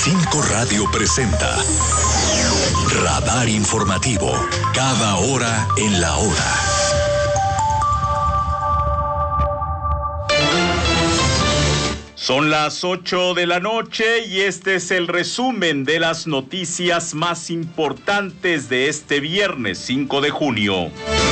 5 Radio presenta Radar Informativo, cada hora en la hora. Son las 8 de la noche y este es el resumen de las noticias más importantes de este viernes 5 de junio.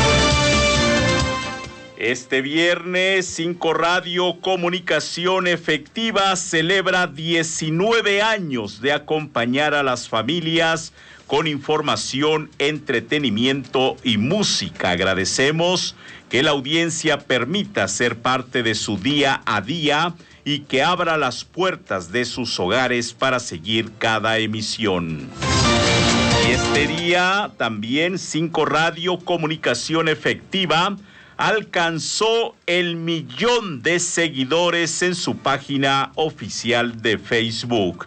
Este viernes, 5 Radio Comunicación Efectiva celebra 19 años de acompañar a las familias con información, entretenimiento y música. Agradecemos que la audiencia permita ser parte de su día a día y que abra las puertas de sus hogares para seguir cada emisión. Y este día también 5 Radio Comunicación Efectiva alcanzó el 1,000,000 de seguidores en su página oficial de Facebook.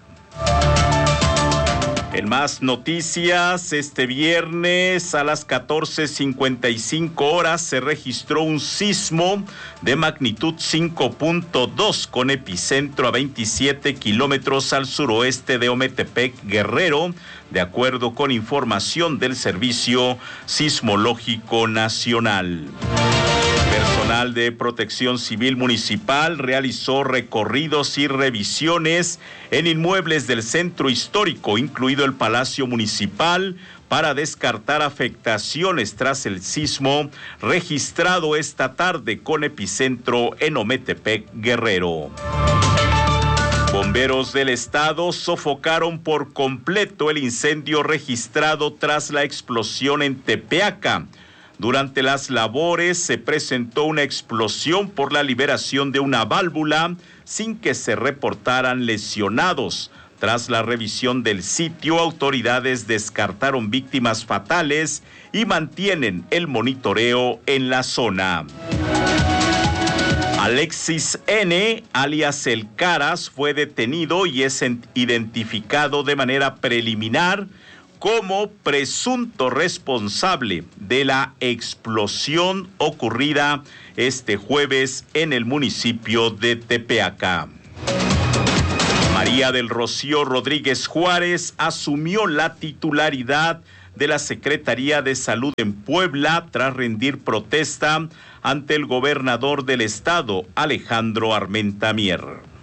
En más noticias, este viernes a las 14:55 horas se registró un sismo de magnitud 5.2 con epicentro a 27 kilómetros al suroeste de Ometepec, Guerrero, de acuerdo con información del Servicio Sismológico Nacional. Personal de Protección Civil Municipal realizó recorridos y revisiones en inmuebles del centro histórico, incluido el Palacio Municipal, para descartar afectaciones tras el sismo registrado esta tarde con epicentro en Ometepec, Guerrero. Bomberos del estado sofocaron por completo el incendio registrado tras la explosión en Tepeaca. Durante las labores se presentó una explosión por la liberación de una válvula sin que se reportaran lesionados. Tras la revisión del sitio, autoridades descartaron víctimas fatales y mantienen el monitoreo en la zona. Alexis N., alias El Caras, fue detenido y es identificado de manera preliminar como presunto responsable de la explosión ocurrida este jueves en el municipio de Tepeaca. María del Rocío Rodríguez Juárez asumió la titularidad de la Secretaría de Salud en Puebla tras rendir protesta ante el gobernador del estado, Alejandro Armenta Mier.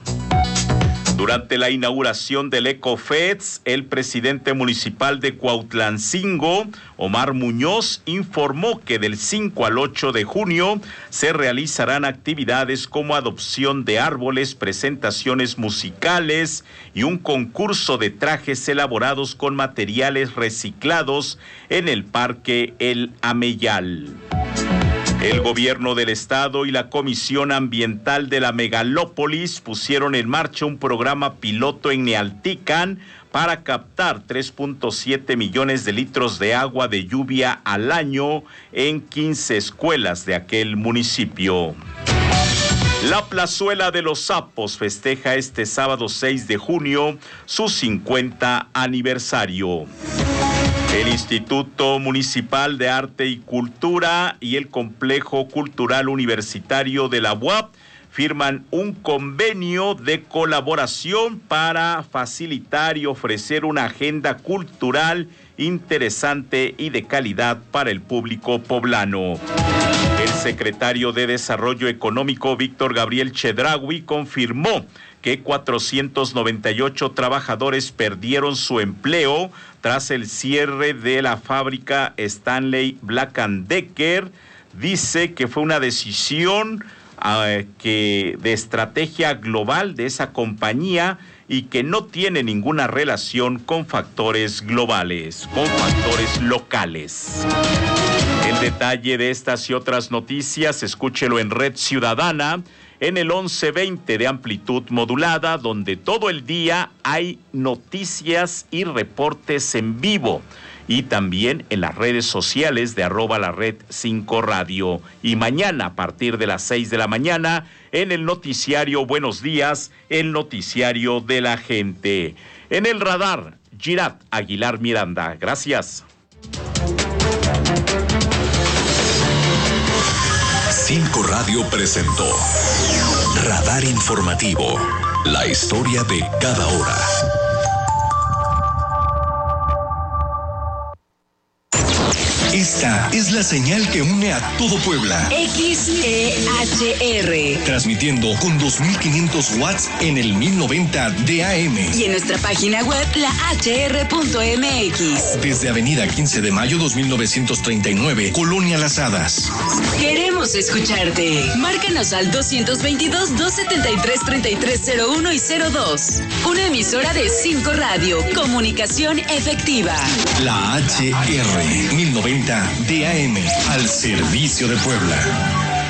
Durante la inauguración del EcoFest, el presidente municipal de Cuautlancingo, Omar Muñoz, informó que del 5 al 8 de junio se realizarán actividades como adopción de árboles, presentaciones musicales y un concurso de trajes elaborados con materiales reciclados en el Parque El Ameyal. El gobierno del estado y la Comisión Ambiental de la Megalópolis pusieron en marcha un programa piloto en Nealtican para captar 3.7 millones de litros de agua de lluvia al año en 15 escuelas de aquel municipio. La Plazuela de los Sapos festeja este sábado 6 de junio su 50 aniversario. El Instituto Municipal de Arte y Cultura y el Complejo Cultural Universitario de la UAP firman un convenio de colaboración para facilitar y ofrecer una agenda cultural interesante y de calidad para el público poblano. El secretario de Desarrollo Económico, Víctor Gabriel Chedraui, confirmó que 498 trabajadores perdieron su empleo tras el cierre de la fábrica Stanley Black & Decker. Dice que fue una decisión de estrategia global de esa compañía y que no tiene ninguna relación con factores globales, con factores locales. El detalle de estas y otras noticias, escúchelo en Red Ciudadana, en el 1120 de amplitud modulada, donde todo el día hay noticias y reportes en vivo. Y también en las redes sociales de @lared5radio. Y mañana a partir de las 6 de la mañana en el noticiario Buenos Días, el noticiario de la gente. En el radar, Girat Aguilar Miranda. Gracias. 5 Radio presentó Radar Informativo, la historia de cada hora. Esta es la señal que une a todo Puebla. XEHR. Transmitiendo con 2500 watts en el 1090 de AM. Y en nuestra página web, lahr.mx. Desde Avenida 15 de Mayo 2939, Colonia Las Hadas. Queremos escucharte. Márcanos al 222-273-3301 y 02. Una emisora de 5 Radio. Comunicación efectiva. La HR 1090 DAM al servicio de Puebla.